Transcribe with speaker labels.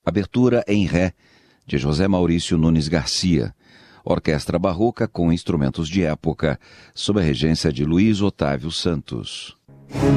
Speaker 1: Abertura em Ré, de José Maurício Nunes Garcia. Orquestra barroca com instrumentos de época, sob a regência de Luiz Otávio Santos.